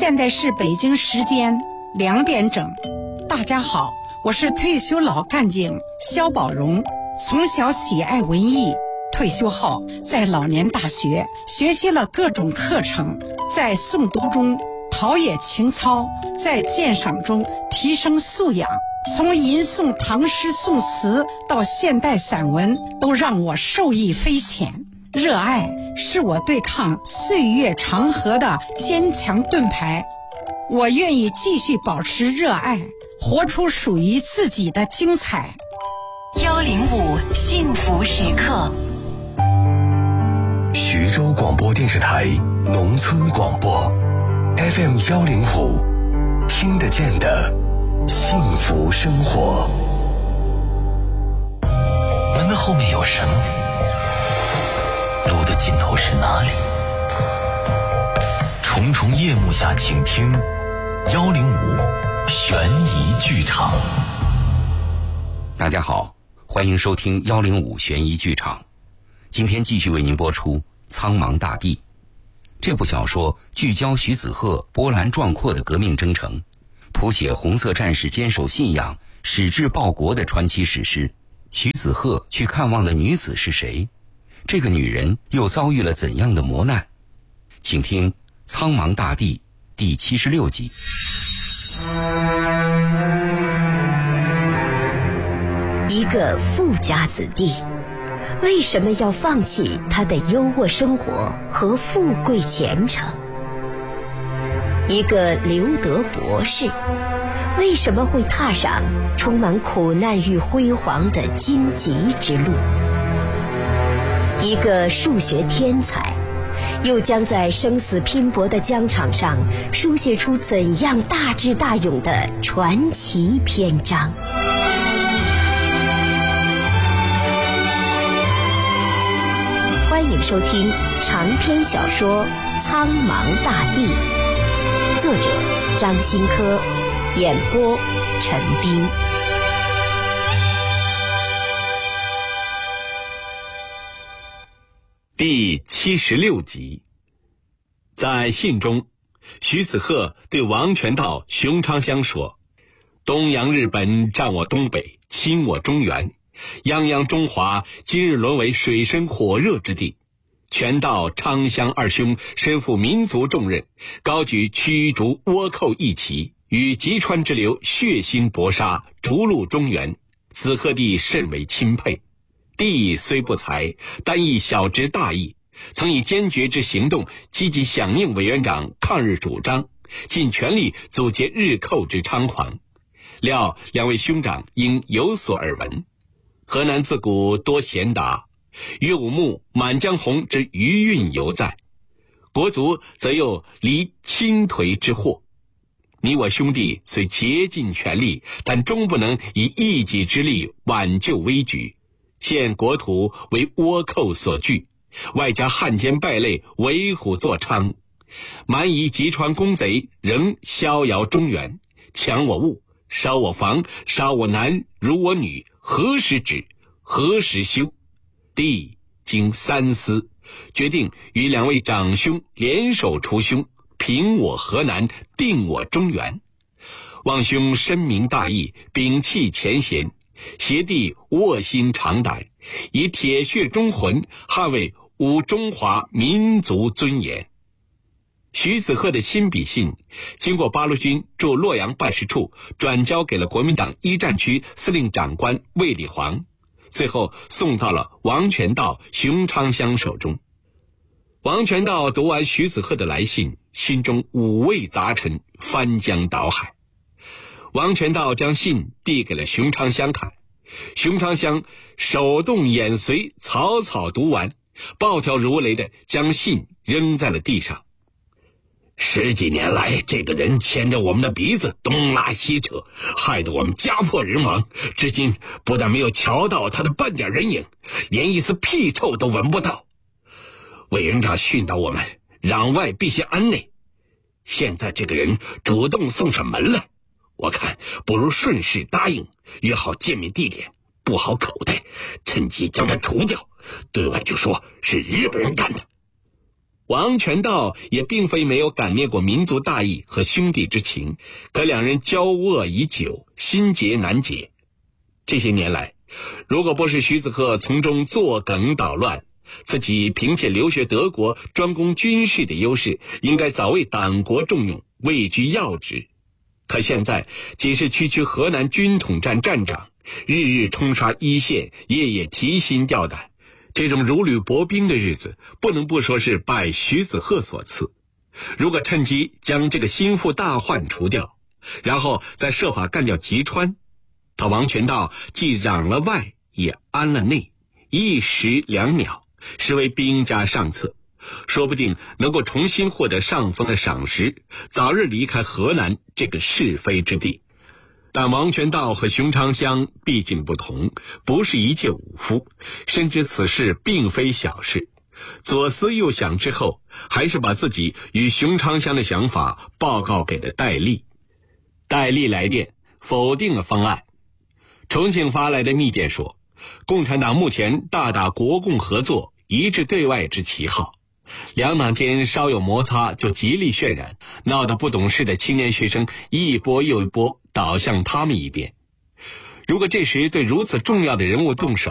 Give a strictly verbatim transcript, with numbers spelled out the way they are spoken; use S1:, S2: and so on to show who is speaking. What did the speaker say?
S1: 现在是北京时间两点整。大家好，我是退休老干警肖宝荣，从小喜爱文艺，退休后在老年大学学习了各种课程，在诵读中陶冶情操，在鉴赏中提升素养。从吟诵唐诗宋词到现代散文，都让我受益匪浅。热爱是我对抗岁月长河的坚强盾牌。我愿意继续保持热爱，活出属于自己的精彩。
S2: 幺零五幸福时刻，
S3: 徐州广播电视台农村广播 F M 幺零五，听得见的幸福生活。
S4: 门的后面有什么？路的尽头是哪里？重重夜幕下，请听幺零五悬疑剧场。
S5: 大家好，欢迎收听幺零五悬疑剧场。今天继续为您播出《苍茫大地》这部小说，聚焦徐子鹤波澜壮阔的革命征程，谱写红色战士坚守信仰、矢志报国的传奇史诗。徐子鹤去看望的女子是谁？这个女人又遭遇了怎样的磨难？请听《苍茫大地》第七十六集。
S6: 一个富家子弟，为什么要放弃他的优渥生活和富贵前程？一个留德博士，为什么会踏上充满苦难与辉煌的荆棘之路？一个数学天才，又将在生死拼搏的疆场上书写出怎样大智大勇的传奇篇章？欢迎收听长篇小说《苍茫大地》，作者张新科，演播陈斌。
S7: 第七十六集。在信中，徐子鹤对王全道、熊昌乡说：东洋日本占我东北，侵我中原，泱泱中华今日沦为水深火热之地。全道、昌乡二兄身负民族重任，高举驱逐倭寇义旗，与吉川之流血腥搏杀，逐鹿中原，子鹤弟甚为钦佩。弟虽不才，但亦小执大义，曾以坚决之行动积极响应委员长抗日主张，尽全力阻截日寇之猖狂。料两位兄长应有所耳闻。河南自古多贤达，岳武穆、满江红之余韵犹在，国足则又离倾颓之祸。你我兄弟虽竭尽全力，但终不能以一己之力挽救危局。现国土为倭寇所据，外加汉奸败类为虎作伥，蛮夷吉川公贼仍逍遥中原，抢我物，烧我房，杀我男，辱我女，何时止？何时休？弟经三思，决定与两位长兄联手除凶，平我河南，定我中原。望兄深明大义，摒弃前嫌，携弟卧薪尝胆，以铁血忠魂捍卫吾中华民族尊严。徐子鹤的亲笔信经过八路军驻洛阳办事处转交给了国民党一战区司令长官卫立煌，最后送到了王全道、熊昌乡手中。王全道读完徐子鹤的来信，心中五味杂陈，翻江倒海。王全道将信递给了熊昌乡看，熊昌乡手动眼随，草草读完，暴跳如雷地将信扔在了地上。十几年来，这个人牵着我们的鼻子东拉西扯，害得我们家破人亡，至今不但没有瞧到他的半点人影，连一丝屁臭都闻不到。委员长训导我们，攘外必先安内，现在这个人主动送上门来，我看不如顺势答应，约好见面地点，布好口袋，趁机将他除掉，对外就说是日本人干的。 王全道也并非没有感念过民族大义和兄弟之情，可两人交恶已久，心结难解。这些年来，如果不是徐子鹤从中作梗捣乱，自己凭借留学德国专攻军事的优势，应该早为党国重用，位居要职。可现在仅是区区河南军统站站长，日日冲刷一线，夜夜提心吊胆，这种如履薄冰的日子，不能不说是拜徐子鹤所赐。如果趁机将这个心腹大患除掉，然后再设法干掉吉川，他王全道既攘了外，也安了内，一石两鸟，实为兵家上策，说不定能够重新获得上峰的赏识，早日离开河南这个是非之地。但王全道和熊昌乡毕竟不同，不是一介武夫，深知此事并非小事。左思右想之后，还是把自己与熊昌乡的想法报告给了戴笠。戴笠来电否定了方案。重庆发来的密电说，共产党目前大打国共合作、一致对外之旗号，两党间稍有摩擦就极力渲染，闹得不懂事的青年学生一波又一波倒向他们一边。如果这时对如此重要的人物动手，